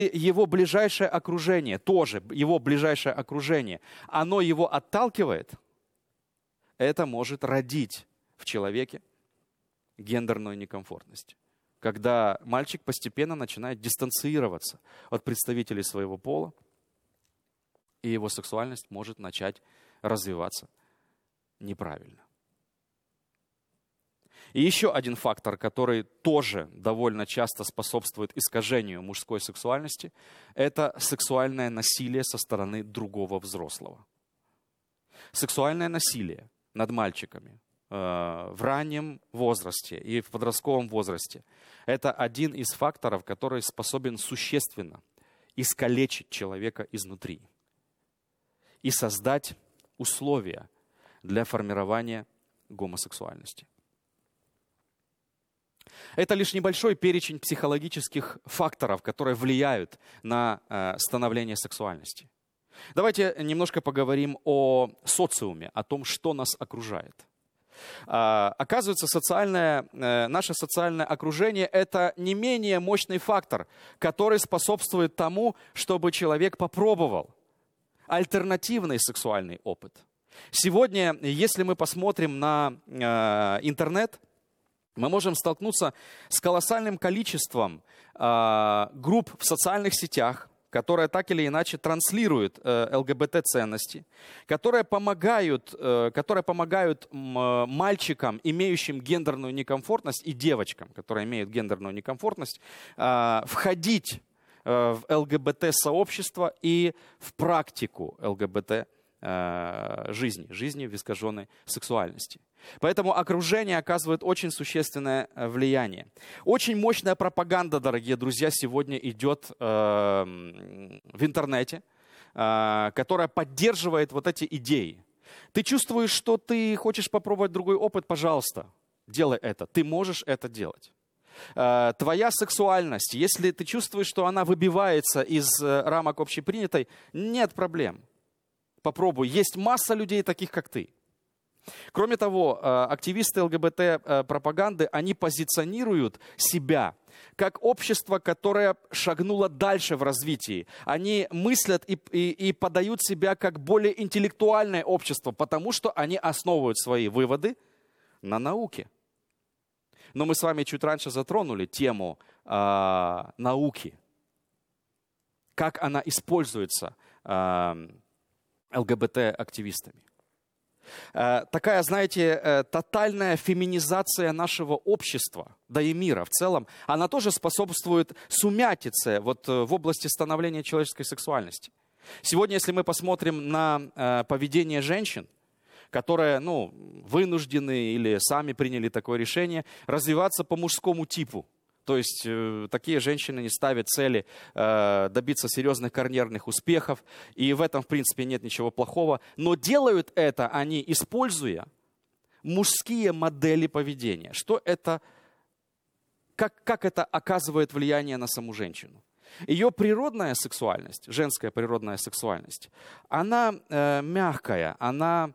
его ближайшее окружение, тоже его ближайшее окружение, оно его отталкивает, это может родить в человеке гендерную некомфортность. Когда мальчик постепенно начинает дистанцироваться от представителей своего пола, и его сексуальность может начать развиваться неправильно. И еще один фактор, который тоже довольно часто способствует искажению мужской сексуальности, это сексуальное насилие со стороны другого взрослого. Сексуальное насилие над мальчиками в раннем возрасте и в подростковом возрасте – это один из факторов, который способен существенно искалечить человека изнутри и создать условия для формирования гомосексуальности. Это лишь небольшой перечень психологических факторов, которые влияют на становление сексуальности. Давайте немножко поговорим о социуме, о том, что нас окружает. Оказывается, наше социальное окружение – это не менее мощный фактор, который способствует тому, чтобы человек попробовал альтернативный сексуальный опыт. Сегодня, если мы посмотрим на интернет, мы можем столкнуться с колоссальным количеством групп в социальных сетях, которые так или иначе транслируют ЛГБТ-ценности, которые помогают мальчикам, имеющим гендерную некомфортность, и девочкам, которые имеют гендерную некомфортность, входить в ЛГБТ-сообщество и в практику ЛГБТ-жизни в искаженной сексуальности. Поэтому окружение оказывает очень существенное влияние. Очень мощная пропаганда, дорогие друзья, сегодня идет в интернете, которая поддерживает вот эти идеи. Ты чувствуешь, что ты хочешь попробовать другой опыт? Пожалуйста, делай это. Ты можешь это делать. Твоя сексуальность, если ты чувствуешь, что она выбивается из рамок общепринятой, нет проблем. Попробуй. Есть масса людей таких, как ты. Кроме того, активисты ЛГБТ-пропаганды, они позиционируют себя как общество, которое шагнуло дальше в развитии. Они мыслят и подают себя как более интеллектуальное общество, потому что они основывают свои выводы на науке. Но мы с вами чуть раньше затронули тему науки, как она используется ЛГБТ-активистами. Такая, знаете, тотальная феминизация нашего общества, да и мира в целом, она тоже способствует сумятице в области становления человеческой сексуальности. Сегодня, если мы посмотрим на поведение женщин, которые вынуждены или сами приняли такое решение развиваться по мужскому типу. То есть такие женщины не ставят цели добиться серьезных карьерных успехов, и в этом, в принципе, нет ничего плохого. Но делают это они, используя мужские модели поведения. Что это, как это оказывает влияние на саму женщину? Ее природная сексуальность, женская природная сексуальность, она мягкая, она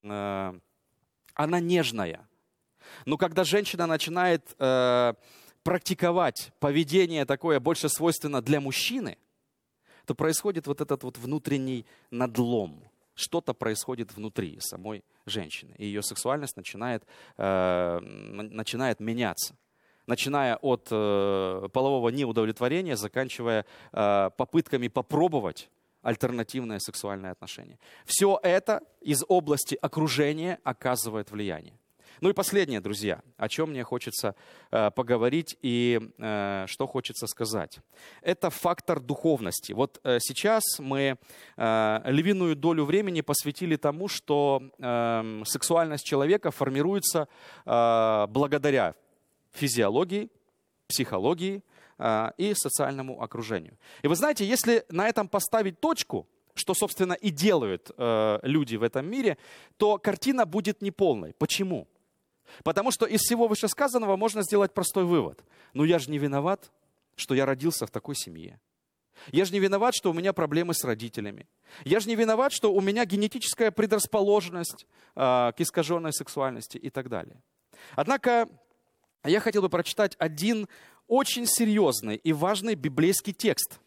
нежная. Но когда женщина начинает практиковать поведение такое больше свойственно для мужчины, то происходит вот этот вот внутренний надлом. Что-то происходит внутри самой женщины. И ее сексуальность начинает меняться. Начиная от полового неудовлетворения, заканчивая попытками попробовать альтернативное сексуальное отношение. Все это из области окружения оказывает влияние. Ну и последнее, друзья, о чем мне хочется поговорить и что хочется сказать. Это фактор духовности. Вот сейчас мы львиную долю времени посвятили тому, что сексуальность человека формируется благодаря физиологии, психологии и социальному окружению. И вы знаете, если на этом поставить точку, что, собственно, и делают люди в этом мире, то картина будет неполной. Почему? Потому что из всего вышесказанного можно сделать простой вывод. Ну я же не виноват, что я родился в такой семье. Я же не виноват, что у меня проблемы с родителями. Я же не виноват, что у меня генетическая предрасположенность к искаженной сексуальности и так далее. Однако я хотел бы прочитать один очень серьезный и важный библейский текст,